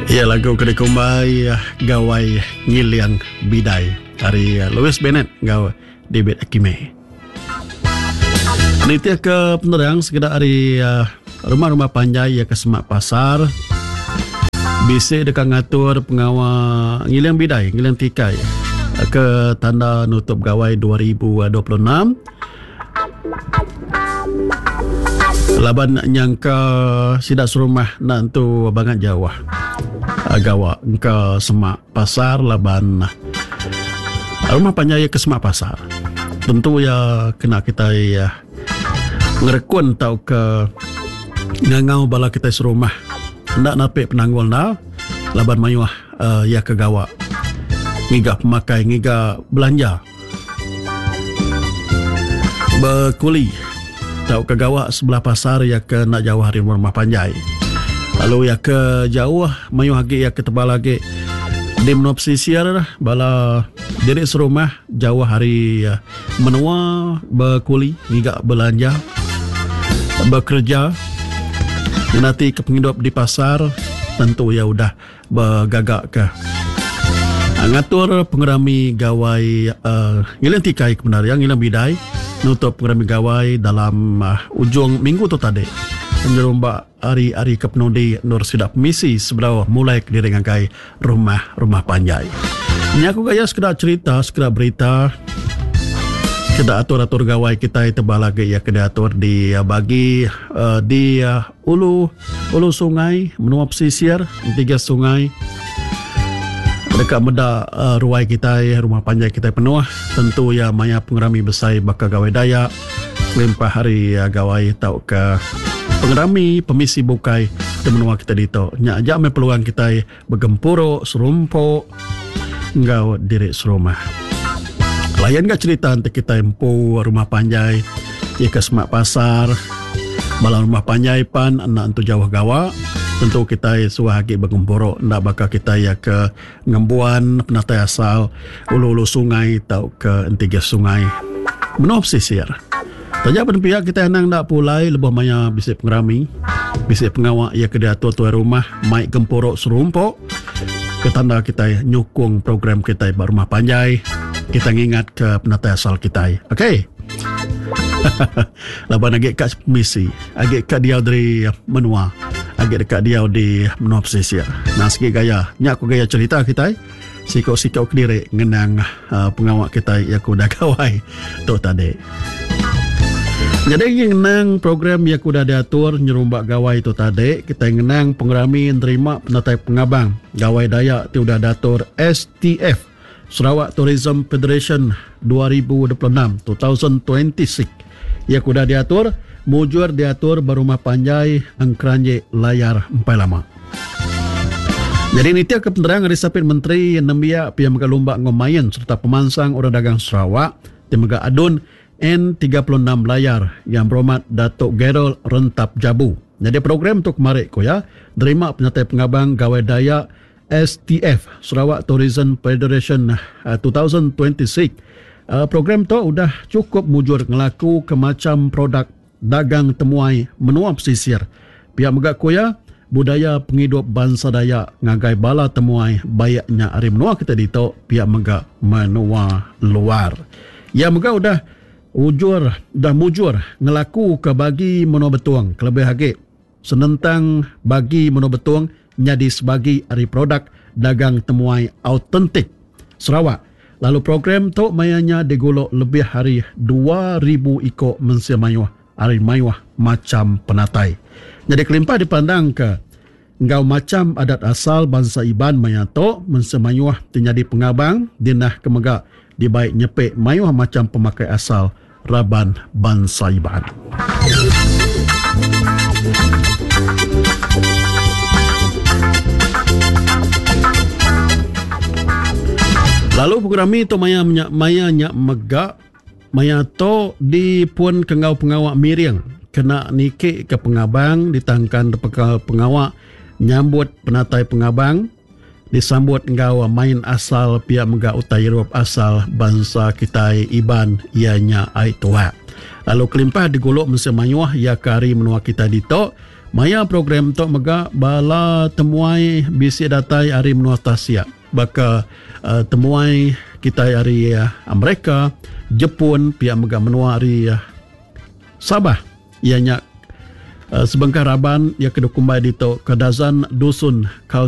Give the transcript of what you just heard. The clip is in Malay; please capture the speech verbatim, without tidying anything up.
Ya, lagu kena kumbai gawai ngiliang bidai dari Louis Bennett gaw David Akime. Nitia ke penerang sekedar hari uh, rumah-rumah panjai ya ke Semak Pasar. Bisa dekat ngatur pengawal ngiliang bidai, ngiliang tikai ke tanda nutup gawai dua ribu dua puluh enam. Laban nyangka sidak serumah nak tu bangat jauh. Agawa ke Semak Pasar laban rumah panjai ke Semak Pasar. Tentu ya kena kita ya ngerekun tau ke ngangau bala kita serumah. Ndak napik penanggul na laban mayuah uh, ya ke gawa. Ngiga pemakai, ngiga belanja. Berkuli tau ke gawa sebelah pasar ya ke nak jauh hari rumah panjai. Lalu ya ke jauh mayu lagi ya ke tebal lagi di menopsisir bala jadi serumah jauh hari ya, menua berkuli ngiga belanja bekerja nanti ke penghidup di pasar tentu ya udah bergagak ke ngatur pengerami gawai uh, ngilang tikai kebenaran ngilang bidai nutup pengerami gawai dalam uh, ujung minggu tu tadi menjerumbak hari-hari kepenudi Nur Sidak Misi sebelah mulai ke diri ngakai rumah-rumah panjai. Ini aku gaya sekedar cerita, sekedar berita, sekedar atur-atur gawai kita itu balagi ya kena atur di bagi uh, di uh, ulu ulu sungai menua pesisir tiga sungai dekat meda uh, ruai kita rumah panjai kita penuh tentu ya maya pengerami besar bakal gawai Dayak limpah hari uh, gawai tau ke pengerami pemisi bukai dan menua kita dito nya aja me peluang kita bergempuro serumpo ngau diri serumah. Layan gak cerita nanti kita empu rumah panjai ya ke Semak Pasar balang rumah panjai pan anak untuk jauh gawa tentu kita suah lagi bergempuro ndak bakal kita ya ke ngembuan penatai asal ulu-ulu sungai tau ke entiga sungai menua pesisir. Tajak pada pihak kita yang nak pulai lebih banyak bisa pengerami, bisa pengawak ya kedatua tuan rumah, maik gempurok serumpok. Ketanda kita nyukung program kita berumah panjai, kita ingat ke penatai asal kita. Okey. Laban agak kat misi, agak kat dia dari menua, agak dekat dia di menua pesisir. Nah sikit gaya, nyak aku gaya cerita kita. Sikau-sikau kediri ngenang uh, pengawak kita yang kuda gawai tu tadi. Jadi ngenang program yang kuda diatur nyerumbak gawai itu tadi kita ngenang pengerami nerima penatai pengabang gawai Dayak tu udah datur S T F Sarawak Tourism Federation dua ribu dua puluh enam dua ribu dua puluh enam yang kuda diatur mujur diatur berumah panjai angkranje layar empai lama. Jadi nitia kepenterang Risapin Menteri Nembia pihak Megalumbak Ngomayan serta pemansang orang dagang Sarawak di Mega Adun N tiga puluh enam layar yang berhormat Datuk Gerol Rentap Jabu. Jadi program tu kemarin ko ya, terima penyertai pengabang gawai Dayak S T F Sarawak Tourism Federation uh, dua ribu dua puluh enam. Uh, program tu udah cukup mujur ngelaku ke macam produk dagang temuai menua pesisir. Pihak megak ko ya, budaya penghidup bangsa Dayak ngagai bala temuai bayaknya hari menua kita dito pihak megak menua luar. Ya megak udah ujur dah mujur ngelaku ke bagi menua betuang kelebih lagi senentang bagi menua betuang jadi sebagai hari produk dagang temuai autentik Sarawak. Lalu program tu mayanya digolok lebih hari dua ribu ikut mensia mayuah hari mayuah macam penatai. Jadi kelimpah dipandang ke ngau macam adat asal bangsa Iban maya tu mensia mayuah terjadi pengabang dinah kemegak dibaik nyepek mayuah macam pemakai asal Raban bangsa Iban. Lalu programi itu maya maya nyak megak maya to di pun kengau pengawak miring kena nikik ke pengabang ditangkan pengawak nyambut penatai pengabang disambut ngau main asal pihak megak utai Europe asal bangsa kita Iban ianya ai tua. Lalu kelimpah digolok mesia mayuah ya kari menua kita dito Maya program tok mega bala temuai bisi datai ari menua Asia. Baka uh, temuai kita ari uh, Amerika, Jepun, pihak mega menua ari uh, Sabah. Ianya uh, sebengkar raban ia kedukumbai di tok kedazan dusun kau